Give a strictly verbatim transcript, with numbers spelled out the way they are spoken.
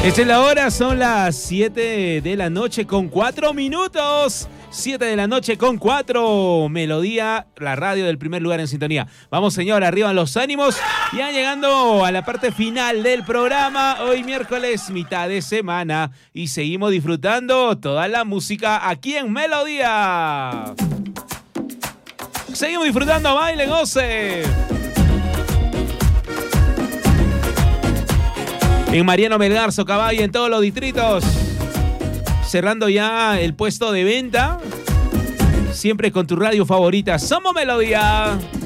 Esta es la hora, son las siete de la noche con cuatro minutos. siete de la noche con cuatro. Melodía, la radio del primer lugar en sintonía. Vamos, señor, arriba los ánimos. Ya llegando a la parte final del programa. Hoy miércoles, mitad de semana. Y seguimos disfrutando toda la música aquí en Melodía. Seguimos disfrutando, baile, goce. En Mariano Melgar, Socabay, en todos los distritos. Cerrando ya el puesto de venta. Siempre con tu radio favorita. Somos Melodía.